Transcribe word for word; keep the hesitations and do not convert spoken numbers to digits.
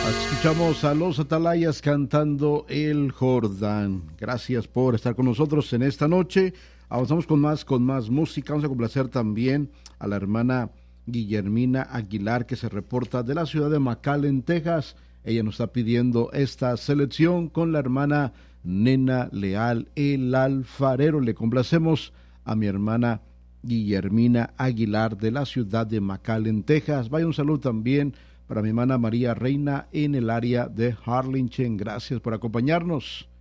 Escuchamos a los Atalayas cantando El Jordán. Gracias por estar con nosotros en esta noche. Avanzamos con más, con más música. Vamos a complacer también a la hermana Guillermina Aguilar, que se reporta de la ciudad de McAllen, Texas. Ella nos está pidiendo esta selección con la hermana Nena Leal, el alfarero. Le complacemos a mi hermana Guillermina Aguilar de la ciudad de McAllen, Texas. Vaya un saludo también para mi hermana María Reina en el área de Harlingen. Gracias por acompañarnos.